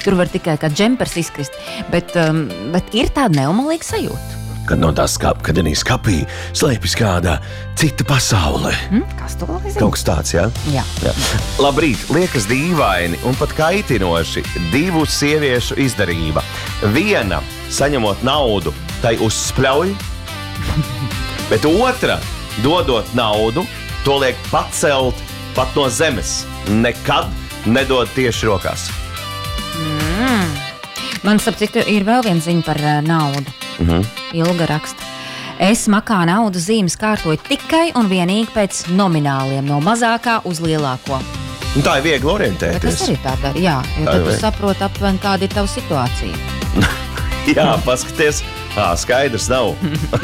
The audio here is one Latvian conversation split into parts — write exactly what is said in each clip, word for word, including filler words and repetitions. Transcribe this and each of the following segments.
tur var tikai kā džempers izkrist, bet, um, bet ir tāda neumalīga sajūta. Kad no tā skap, kad Denīs skapī slēpjas kādā cita pasaule. Mm, kas to lai zina? Kaut kas tāds, jā? Jā. jā. Labrīt, liekas dīvaini un pat kaitinoši divu sieviešu izdarība. Viena, saņemot naudu, tai uzspļauj, bet otra, dodot naudu, to liek pacelt pat no zemes. Nekad nedod tieši rokās. Mm. Man, starp citu, ir vēl viena ziņa par uh, naudu. Mhm. Ilga raksta. Es makā naudas zīmes kārtoju tikai un vienīgi pēc nomināliem, no mazākā uz lielāko. Un tā ir viegli orientēties. Bet tas arī tā dara, jā, jo Tā tad ir tu saproti aptuveni, kāda ir tava situācija. Jā, paskaties. Ā, skaidrs nav.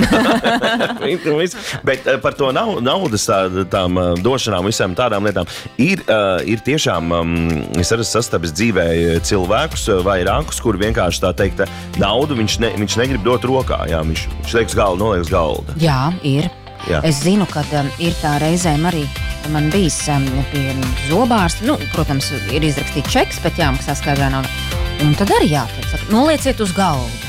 Bet par to naudas tā, tām došanām, visām tādām lietām, ir, uh, ir tiešām, um, es arī sastabis dzīvē cilvēkus, vairākus, kuri vienkārši tā teikt, naudu viņš, ne, viņš negrib dot rokā. Jā, viņš, viņš liek uz galda, noliek uz galda. Jā, ir. Jā. Es zinu, ka um, ir tā reizēm arī man bijis um, pie zobārsta. Nu, protams, ir izrakstīts čeks, bet jāmaksā skaidrā nauda. Un tad arī jātiek, saka, nolieciet uz galda.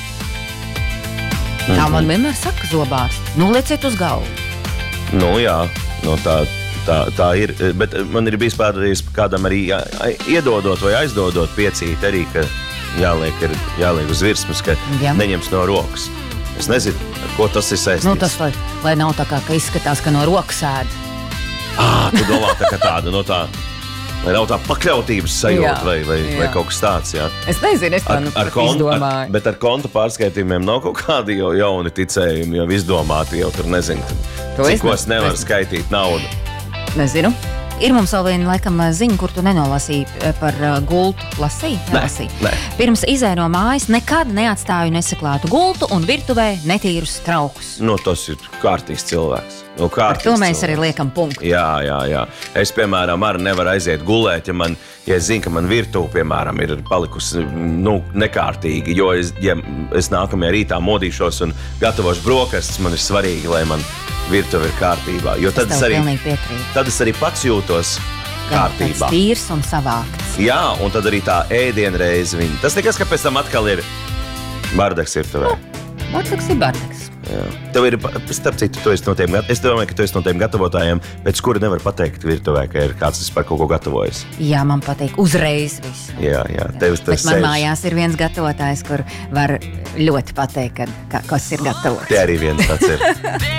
Tā man vienmēr saka zobārsti. Nolieciet uz galvu. Nu jā, nu, tā, tā, tā ir. Bet man ir bijis pārādījis kādam arī jā, iedodot vai aizdodot piecīt arī, ka jāliek, ir, jāliek uz virsmas, ka jā. Neņems no rokas. Es nezinu, ar ko tas ir saistīts. Nu, tas, lai, lai nav tā kā, ka izskatās, ka no rokas ēd. Ā, tu domā tā kā tāda, no tā... Vai nav tā pakļautības sajūta vai, vai, vai kaut kas tāds, jā? Es nezinu, es tā ar, nu ar kontu, izdomāju. Ar, bet ar kontu pārskaitījumiem nav kaut kādi jau jauni ticējumi, jau izdomāti, jau tur nezinu, cikos nevar nezinu. skaitīt naudu. Nezinu. Ir mums vēl viena, laikam, ziņa, kur tu nenolasīji par uh, gultu. Lasīji? Nē, nē. Pirms izēja no mājas nekad neatstāju nesaklātu gultu un virtuvē netīrus traukus. Nu, tas ir kārtīgs cilvēks. Nu, kārtīgs Ar to mēs cilvēks. arī liekam punktu. Jā, jā, jā. Es, piemēram, arī nevaru aiziet gulēt, ja, man, ja es zinu, ka man virtuve, piemēram, ir palikusi nu, nekārtīgi, jo es, ja es nākamajā rītā modīšos un gatavošu brokastis, man ir svarīgi, lai man virtuve ir kārtībā. Jo tad es, es, arī, es tad es arī pats jūtos kārtībā. Tāds tīrs un savākts. Jā, un tad arī tā ēdienreize viņa. Tas nekas, ka pēc tam atkal ir bardaks virtuvē. Bardaks ir bardaks. Jā. Tev ir, starp citu, tu esi no tiem, es domāju, ka tu esi no tiem gatavotājiem, pēc kura nevar pateikt virtuvē, ka ir kāds par kaut ko gatavojas. Jā, man patīk uzreiz viss. Jā, jā. Tev, tev bet man mājās ir viens gatavotājs, kur var ļoti pateikt, ka, kas ir gatavots. Te arī viens tāds ir.